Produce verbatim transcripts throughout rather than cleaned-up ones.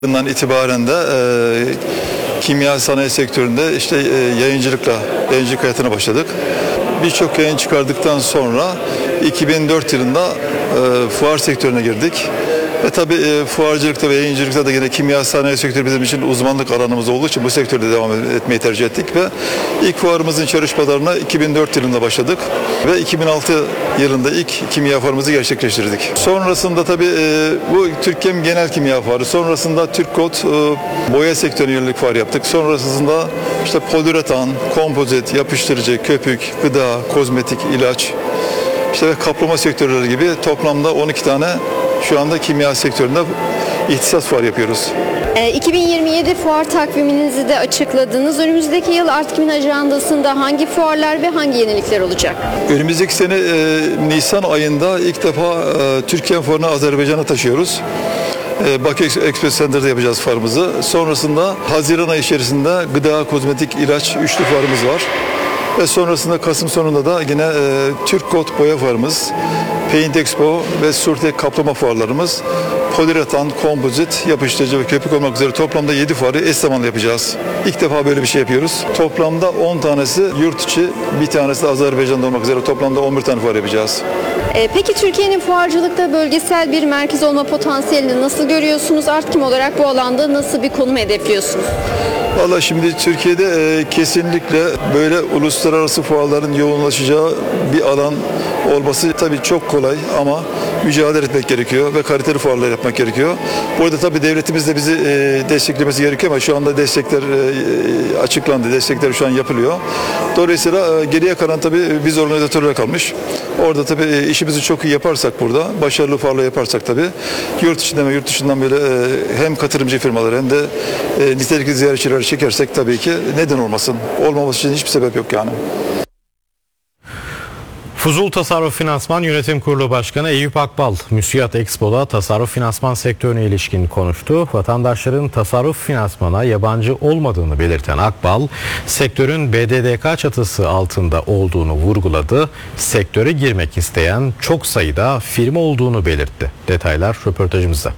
Bundan itibaren de e, kimya sanayi sektöründe işte e, yayıncılıkla, yayıncılık hayatına başladık. Birçok yayın çıkardıktan sonra iki bin dört yılında e, fuar sektörüne girdik. Ve tabii e, fuarcılıkta ve yayıncılıkta da yine kimya sanayi sektörü bizim için uzmanlık alanımız olduğu için bu sektörde devam etmeyi tercih ettik ve ilk fuarımızın çalışmalarına iki bin dört yılında başladık ve iki bin altı yılında ilk kimya fuarımızı gerçekleştirdik. Sonrasında tabii e, bu Türkiye'nin genel kimya fuarı, sonrasında Türkkod e, boya sektörüne yönelik fuar yaptık. Sonrasında işte poliüretan, kompozit, yapıştırıcı, köpük, gıda, kozmetik, ilaç, işte ve kaplama sektörleri gibi toplamda on iki tane şu anda kimya sektöründe ihtisas fuar yapıyoruz. iki bin yirmi yedi fuar takviminizi de açıkladınız. Önümüzdeki yıl Artkimin ajandasında hangi fuarlar ve hangi yenilikler olacak? Önümüzdeki sene e, Nisan ayında ilk defa e, Türkiye fuarını Azerbaycan'a taşıyoruz. E, Bakü Express Center'da yapacağız fuarımızı. Sonrasında Haziran ayı içerisinde gıda, kozmetik, ilaç üçlü fuarımız var. Ve sonrasında Kasım sonunda da yine e, Türkkod boya fuarımız, Paint Expo ve Surtek kaplama fuarlarımız, poliüretan, kompozit, yapıştırıcı ve köpük olmak üzere toplamda yedi fuarı eş zamanlı yapacağız. İlk defa böyle bir şey yapıyoruz. Toplamda on tanesi yurt içi, bir tanesi de Azerbaycan'da olmak üzere toplamda on bir tane fuar yapacağız. E, peki Türkiye'nin fuarcılıkta bölgesel bir merkez olma potansiyelini nasıl görüyorsunuz? Artkim olarak bu alanda nasıl bir konum hedefliyorsunuz? Valla şimdi Türkiye'de e, kesinlikle böyle uluslararası fuarların yoğunlaşacağı bir alan olması tabii çok kolay ama mücadele etmek gerekiyor ve kaliteli fuarlar yapmak gerekiyor. Bu arada tabii devletimiz de bizi e, desteklemesi gerekiyor ama şu anda destekler e, açıklandı. Destekler şu an yapılıyor. Dolayısıyla e, geriye kalan tabii biz organizatörlere kalmış. Orada tabii e, işimizi çok iyi yaparsak burada, başarılı fuarlar yaparsak tabii yurt içinden ve yurt dışından böyle e, hem katılımcı firmalar hem de e, nitelikli ziyaretçileri çekersek tabii ki neden olmasın? Olmaması için hiçbir sebep yok yani. Fuzul Tasarruf Finansman Yönetim Kurulu Başkanı Eyüp Akbal, Müsiyat Expo'da tasarruf finansman sektörüne ilişkin konuştu. Vatandaşların tasarruf finansmana yabancı olmadığını belirten Akbal, sektörün B D D K çatısı altında olduğunu vurguladı. Sektöre girmek isteyen çok sayıda firma olduğunu belirtti. Detaylar röportajımızda.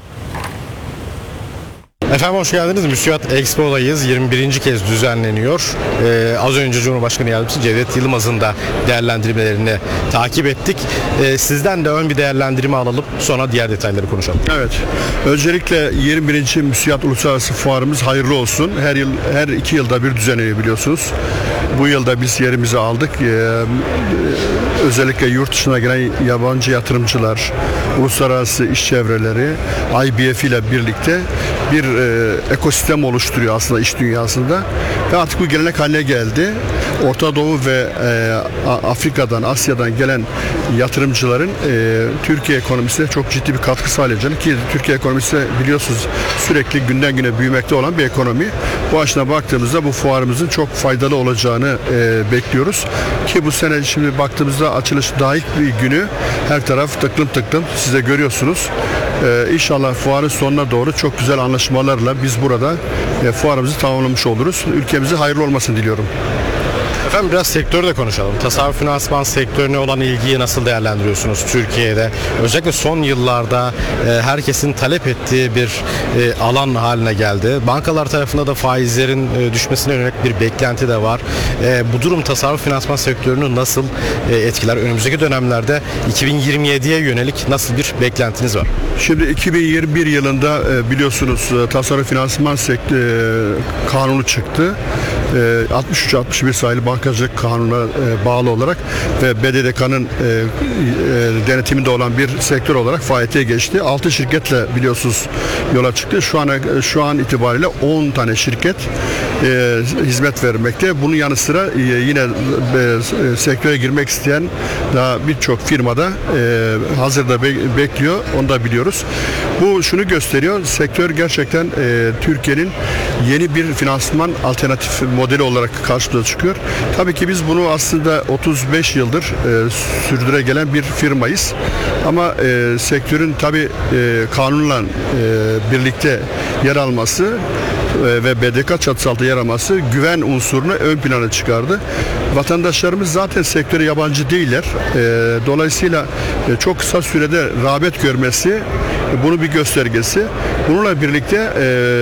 Efendim hoş geldiniz. Müsiyat Expo'dayız. yirmi birinci kez düzenleniyor. Ee, az önce Cumhurbaşkanı Yardımcısı Cevdet Yılmaz'ın da değerlendirmelerini takip ettik. Ee, sizden de ön bir değerlendirme alalım. Sonra diğer detayları konuşalım. Evet. Öncelikle yirmi birinci Müsiyat Uluslararası Fuarımız hayırlı olsun. Her yıl, her iki yılda bir düzenleniyor biliyorsunuz. Bu yılda biz yerimizi aldık. Ee, özellikle yurt dışına gelen yabancı yatırımcılar, uluslararası iş çevreleri, I B F ile birlikte bir e, ekosistem oluşturuyor aslında iş dünyasında ve artık bu gelenek haline geldi. Orta Doğu ve e, Afrika'dan, Asya'dan gelen yatırımcıların e, Türkiye ekonomisine çok ciddi bir katkı sağlayacağını, ki Türkiye ekonomisi biliyorsunuz sürekli günden güne büyümekte olan bir ekonomi. Bu açıdan baktığımızda bu fuarımızın çok faydalı olacağını e, bekliyoruz. Ki bu sene şimdi baktığımızda açılış daha ilk bir günü, her taraf tıklım tıklım, siz de görüyorsunuz. E, İnşallah fuarın sonuna doğru çok güzel anlaşmalarla biz burada e, fuarımızı tamamlamış oluruz. Ülkemize hayırlı olmasını diliyorum. Efendim biraz sektörü de konuşalım. Tasarruf finansman sektörüne olan ilgiyi nasıl değerlendiriyorsunuz Türkiye'de? Özellikle son yıllarda e, herkesin talep ettiği bir e, alan haline geldi. Bankalar tarafında da faizlerin e, düşmesine yönelik bir beklenti de var. E, bu durum tasarruf finansman sektörünü nasıl e, etkiler? Önümüzdeki dönemlerde iki bin yirmi yediye yönelik nasıl bir beklentiniz var? Şimdi iki bin yirmi bir yılında e, biliyorsunuz e, tasarruf finansman sektörü e, kanunu çıktı. E, altmış üç altmış bir sayılı bankacılık kanununa e, bağlı olarak ve B D D K'nın e, e, denetiminde olan bir sektör olarak faaliyete geçti. altı şirketle biliyorsunuz yola çıktı. Şu an şu an itibariyle on tane şirket e, hizmet vermekte. Bunun yanı sıra e, yine e, sektöre girmek isteyen daha birçok firmada e, hazırda be- bekliyor. Onu da biliyoruz. Bu şunu gösteriyor. Sektör gerçekten e, Türkiye'nin yeni bir finansman alternatif modeli olarak karşımıza çıkıyor. Tabii ki biz bunu aslında otuz beş yıldır e, sürdüre gelen bir firmayız. Ama e, sektörün tabii e, kanunla e, birlikte yer alması e, ve B D D K çatısı altında yer alması güven unsurunu ön plana çıkardı. Vatandaşlarımız zaten sektöre yabancı değiller. E, dolayısıyla e, çok kısa sürede rağbet görmesi Bunu bir göstergesi. Bununla birlikte e,